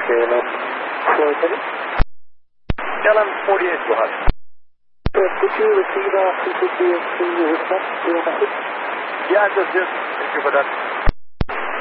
Okay, now. LM48, go ahead. Did you receive our frequency of the request, your message? Yeah, I just did. Thank you for that.